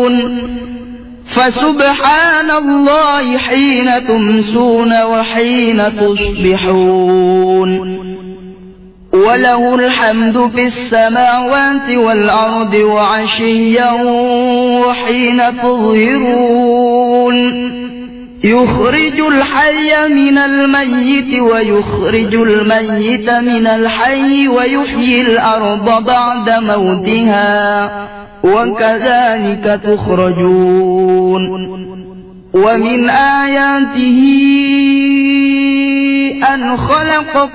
فسبحان الله حين تمسون وحين تصبحون وله الحمد في السماوات والأرض وعشيا وحين تظهرون يخرج الحي من الميت ويخرج الميت من الحي ويحيي الأرض بعد موتها وكذلك تخرجون ومن آياته أن خلقكم